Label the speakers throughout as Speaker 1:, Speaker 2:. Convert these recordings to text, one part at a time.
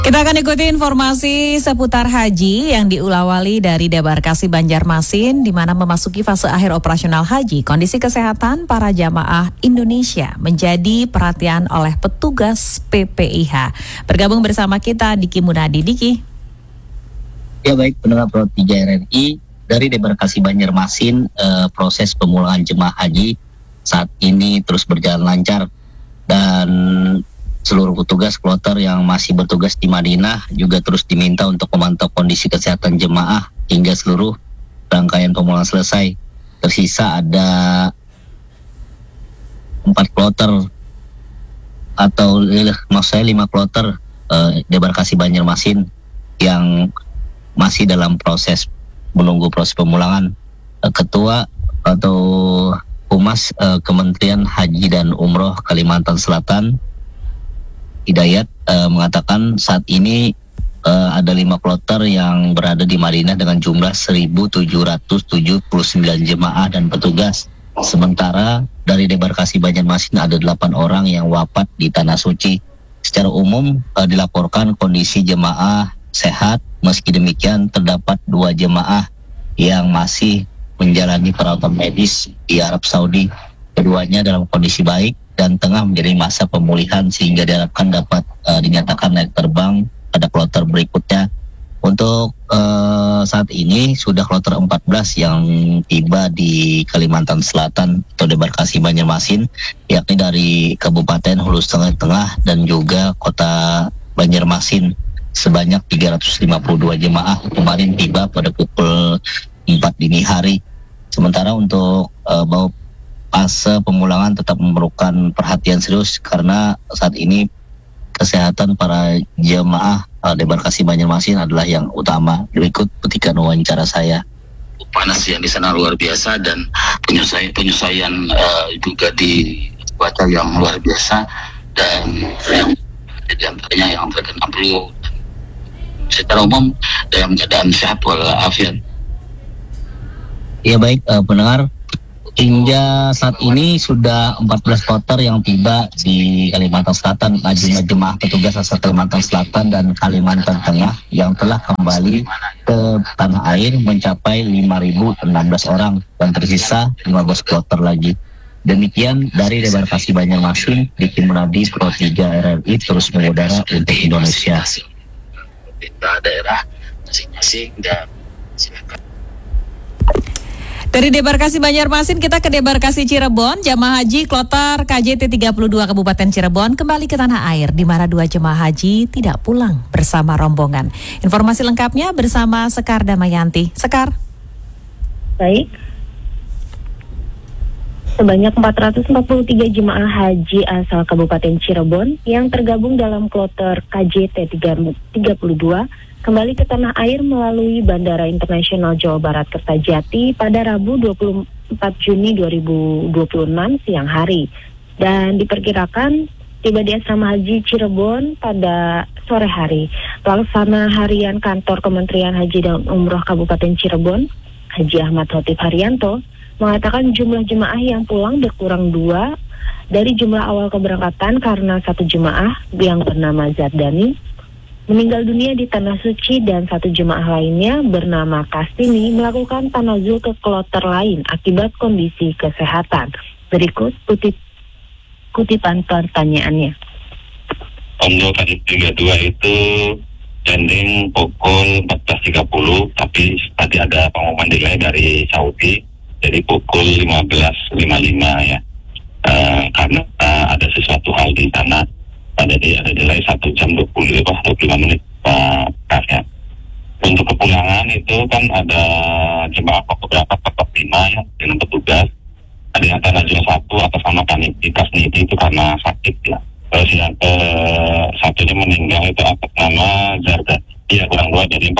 Speaker 1: Kita akan ikuti informasi seputar haji yang diulawali dari Debarkasi Banjarmasin, di mana memasuki fase akhir operasional haji. Kondisi kesehatan para jamaah Indonesia menjadi perhatian oleh petugas PPIH. Bergabung bersama kita Diki Munadi. Diki.
Speaker 2: Ya baik, pendengar Pro 3 RRI dari Debarkasi Banjarmasin, proses pemulangan jemaah haji saat ini terus berjalan lancar dan seluruh petugas kloter yang masih bertugas di Madinah juga terus diminta untuk memantau kondisi kesehatan jemaah hingga seluruh rangkaian pemulangan selesai. Tersisa ada 4 kloter atau maksud saya 5 kloter Debarkasi Banjarmasin yang masih dalam proses menunggu proses pemulangan. Ketua atau Humas Kementerian Haji dan Umroh Kalimantan Selatan Hidayat mengatakan saat ini ada 5 kloter yang berada di Madinah dengan jumlah 1.779 jemaah dan petugas. Sementara dari Debarkasi Banjarmasin ada 8 orang yang wafat di Tanah Suci. Secara umum dilaporkan kondisi jemaah sehat, meski demikian terdapat 2 jemaah yang masih menjalani perawatan medis di Arab Saudi. Keduanya dalam kondisi baik dan tengah menjadi masa pemulihan sehingga diharapkan dapat dinyatakan naik terbang pada kloter berikutnya. Untuk saat ini sudah kloter 14 yang tiba di Kalimantan Selatan atau Debarkasi Banjarmasin, yakni dari Kabupaten Hulu Tengah dan juga Kota Banjarmasin. Sebanyak 352 jemaah kemarin tiba pada pukul 4 dini hari. Sementara untuk fase pemulangan tetap memerlukan perhatian serius karena saat ini kesehatan para jemaah Debarkasi Banjarmasin adalah yang utama. Berikut petikan wawancara saya.
Speaker 3: Panas yang di sana luar biasa dan penyesuaian juga di cuaca yang luar biasa, dan yang di antaranya yang terkena flu secara umum dalam keadaan sehat walafiat.
Speaker 2: Ya baik, pendengar, hingga saat ini sudah 14 kloter yang tiba di Kalimantan Selatan. Jumlah jemaah petugas asal Kalimantan Selatan dan Kalimantan Tengah yang telah kembali ke tanah air mencapai 5.016 orang dan tersisa 15 kloter lagi. Demikian dari Debarkasi Banjarmasin, Diki Munadi, Pro 3 RRI terus mengudara untuk Indonesia.
Speaker 3: Pemerintah daerah masing-masing dan silakan.
Speaker 1: Dari Debarkasi Banjarmasin kita ke Debarkasi Cirebon. Jemaah haji kloter KJT 32 Kabupaten Cirebon kembali ke tanah air, di mana 2 jemaah haji tidak pulang bersama rombongan. Informasi lengkapnya bersama Sekar Damayanti. Sekar.
Speaker 4: Baik. Sebanyak 443 jemaah haji asal Kabupaten Cirebon yang tergabung dalam kloter KJT 32 kembali ke tanah air melalui Bandara Internasional Jawa Barat Kertajati pada Rabu 24 Juni 2026 siang hari, dan diperkirakan tiba di Asrama Haji Cirebon pada sore hari. Pelaksana harian kantor Kementerian Haji dan Umroh Kabupaten Cirebon, Haji Ahmad Khotib Haryanto, mengatakan jumlah jemaah yang pulang berkurang 2 dari jumlah awal keberangkatan karena 1 jemaah yang bernama Zardani meninggal dunia di Tanah Suci dan 1 jemaah lainnya bernama Kastini melakukan tanazul ke kloter lain akibat kondisi kesehatan. Berikut kutipan pertanyaannya.
Speaker 3: Untuk KJT 32 itu landing pukul 14.30, tapi tadi ada pengumuman delay dari Saudi, jadi pukul 15.55 ya. Karena ada sesuatu hal di sana, ada delay 1 jam 25 menit ya. Untuk kepulangan itu kan ada jemaah beberapa tetap 5 ya dengan petugas. Ada yang tanazul 1 atas nama Kasniti itu karena sakit ya. Terus yang satunya meninggal itu atas nama Zarda. Iya, kurang 2 jadi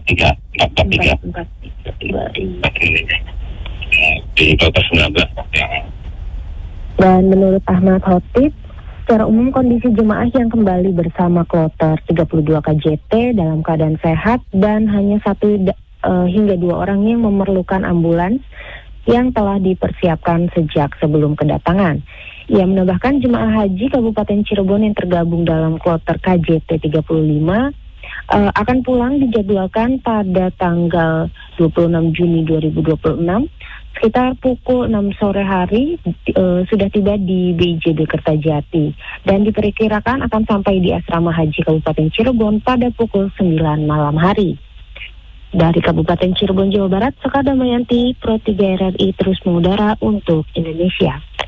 Speaker 3: 443 di kloter 19 yang.
Speaker 4: Dan menurut Ahmad Khotib, secara umum kondisi jemaah yang kembali bersama kloter 32 KJT dalam keadaan sehat dan hanya 1 hingga 2 orang yang memerlukan ambulans yang telah dipersiapkan sejak sebelum kedatangan. Ia menambahkan jemaah haji Kabupaten Cirebon yang tergabung dalam kloter KJT 35 akan pulang dijadwalkan pada tanggal 26 Juni 2026 sekitar pukul 6 sore hari sudah tiba di BIJB Kertajati dan diperkirakan akan sampai di asrama haji Kabupaten Cirebon pada pukul 9 malam hari. Dari Kabupaten Cirebon, Jawa Barat, Sekar Damayanti, Pro 3 RRI terus mengudara untuk Indonesia.